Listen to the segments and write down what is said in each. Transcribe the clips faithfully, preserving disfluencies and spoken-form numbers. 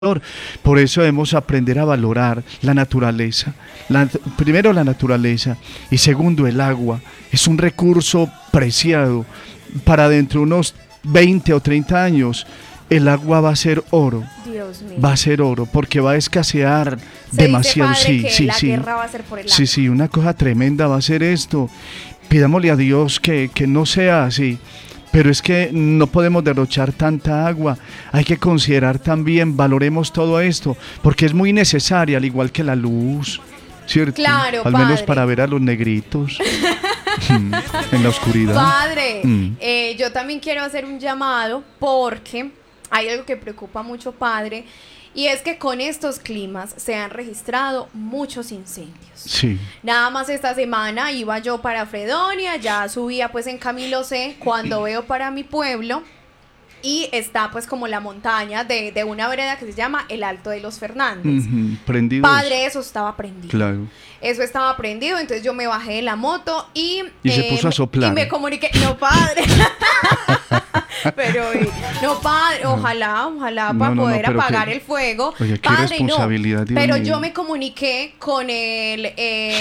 Por eso debemos aprender a valorar la naturaleza. La, primero la naturaleza y segundo el agua. Es un recurso preciado. Para dentro de unos veinte o treinta años el agua va a ser oro. Dios mío. Va a ser oro porque va a escasear Se demasiado. dice, padre, sí, que sí, la sí. guerra va a ser por el agua. Sí, sí, una cosa tremenda va a ser esto. Pidámosle a Dios que, que no sea así. Pero es que no podemos derrochar tanta agua, hay que considerar también, valoremos todo esto, porque es muy necesaria, al igual que la luz, ¿cierto? Claro, al padre. menos para ver a los negritos en la oscuridad. Padre, Mm. eh, yo también quiero hacer un llamado porque hay algo que preocupa mucho, padre, y es que con estos climas se han registrado muchos incendios. Sí. Nada más esta semana iba yo para Fredonia, ya subía pues en Camilo C, cuando veo para mi pueblo y está pues como la montaña de, de una vereda que se llama el Alto de los Fernández. Uh-huh. Prendido. Padre, eso estaba prendido. Claro. Eso estaba prendido, entonces yo me bajé de la moto y... Y se puso a soplar. Y me comuniqué, no padre. Pero, eh, no padre, ojalá, ojalá No, para no, no, poder pero apagar que- el fuego. Oye, qué Padre, responsabilidad, no. Dios Pero mío. yo me comuniqué con el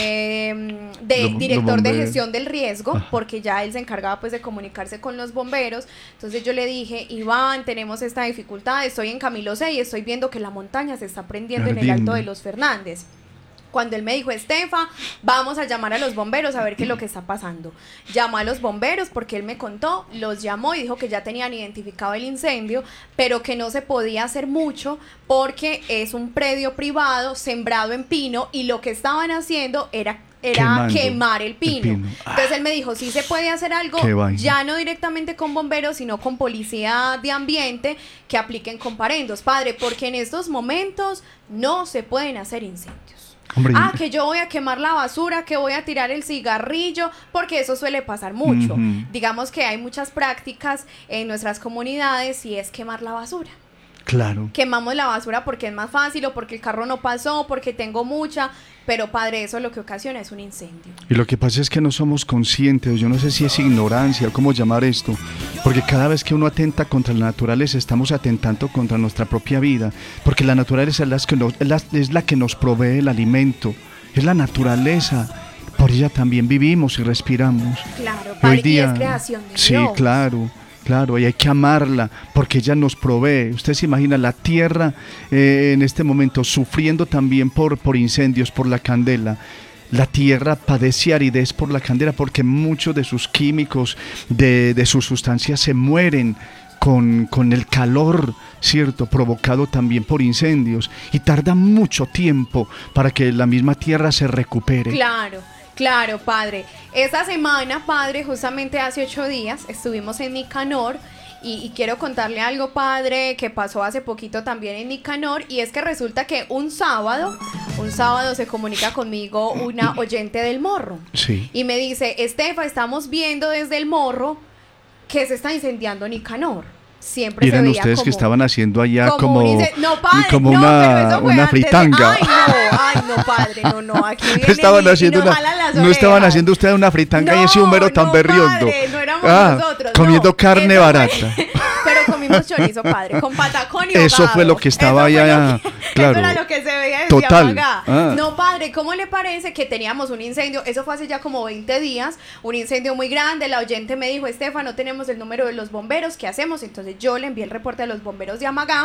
eh, de- Los- los director de bomberos. gestión del riesgo, Ajá. porque ya él se encargaba pues de comunicarse con los bomberos. Entonces yo le dije, Iván, tenemos esta dificultad, estoy en Camilo C y estoy viendo que la montaña se está prendiendo en el Ardiendo. Alto de los Fernández. Cuando él me dijo, Estefa, vamos a llamar a los bomberos a ver qué es lo que está pasando. Llamó a los bomberos porque él me contó, los llamó y dijo que ya tenían identificado el incendio, pero que no se podía hacer mucho porque es un predio privado sembrado en pino y lo que estaban haciendo era era Quemando quemar el pino. el pino. Ah. Entonces él me dijo, sí se puede hacer algo, Qué vaina. ya no directamente con bomberos, sino con policía de ambiente que apliquen comparendos, padre, porque en estos momentos no se pueden hacer incendios. Hombre, Ah, que yo voy a quemar la basura, que voy a tirar el cigarrillo, porque eso suele pasar mucho. Ujú. Digamos que hay muchas prácticas en nuestras comunidades y es quemar la basura. claro. Quemamos la basura porque es más fácil o porque el carro no pasó, porque tengo mucha, pero padre, eso lo que ocasiona es un incendio. Y lo que pasa es que no somos conscientes, yo no sé si es ignorancia, cómo llamar esto, porque cada vez que uno atenta contra la naturaleza, estamos atentando contra nuestra propia vida, porque la naturaleza es la que nos, es la, es la que nos provee el alimento, es la naturaleza, por ella también vivimos y respiramos. Claro, Y padre, hoy día, y es creación de sí, Dios. claro. Claro, y hay que amarla porque ella nos provee. Usted se imagina la tierra eh, en este momento sufriendo también por, por incendios, por la candela. La tierra padece aridez por la candela porque muchos de sus químicos, de, de sus sustancias se mueren con, con el calor, ¿cierto? Provocado también por incendios y tarda mucho tiempo para que la misma tierra se recupere. Claro, claro, padre. Esta semana, padre, justamente hace ocho días, estuvimos en Nicanor y, y quiero contarle algo, padre, que pasó hace poquito también en Nicanor, y es que resulta que un sábado, un sábado se comunica conmigo una oyente del Morro Sí. y me dice, Estefa, estamos viendo desde el Morro que se está incendiando Nicanor. Siempre Y se eran veía ustedes como, que estaban haciendo allá como, un ince- no, padre, como no, una, pero eso fue una antes de- fritanga. Ay, no, ay, no, padre, no, no, aquí viene estaban y- y haciendo nos una, jalan las no estaban orejas. haciendo ustedes una fritanga y No, ese húmero tan no, berriondo. padre, no éramos Ah, nosotros, comiendo no, carne eso fue- barata. Pero comimos chorizo, padre, con patacón y Eso hogado. fue lo que estaba Eso fue allá, lo que- claro. Eso era lo que se veía desde Total. acá. Ah. No, padre, ¿cómo le parece que teníamos un incendio? Eso fue hace ya como veinte días, un incendio muy grande. La oyente me dijo, Estefa, no tenemos el número de los bomberos, ¿qué hacemos? Entonces yo le envié el reporte a los bomberos de Amagá.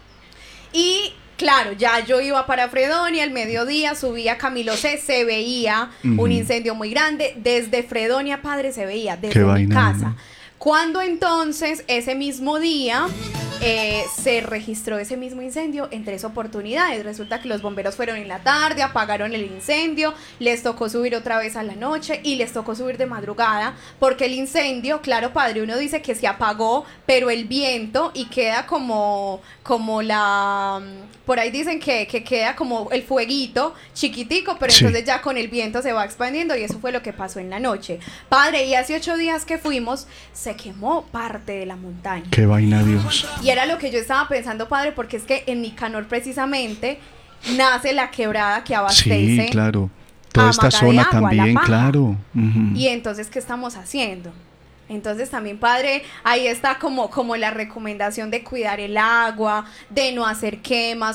Y claro, ya yo iba para Fredonia, al mediodía subí a Camilo C, se veía Ujú. un incendio muy grande. Desde Fredonia, padre, se veía, desde Qué mi vaina, casa. ¿no? Cuando entonces, ese mismo día, eh, se registró ese mismo incendio en tres oportunidades. Resulta que los bomberos fueron en la tarde, apagaron el incendio, les tocó subir otra vez a la noche y les tocó subir de madrugada, porque el incendio, claro, padre, uno dice que se apagó, pero el viento y queda como, como la... Por ahí dicen que, que queda como el fueguito chiquitico, pero Sí. entonces ya con el viento se va expandiendo y eso fue lo que pasó en la noche. Padre, y hace ocho días que fuimos, se quemó parte de la montaña. Qué vaina, Dios. Y era lo que yo estaba pensando, padre, porque es que en Nicanor precisamente nace la quebrada que abastece. Sí, claro. Toda a esta Maga de zona Agua, La también, Paja. claro. Ujú. Y entonces, ¿qué estamos haciendo? Entonces también, padre, ahí está como, como la recomendación de cuidar el agua, de no hacer quemas,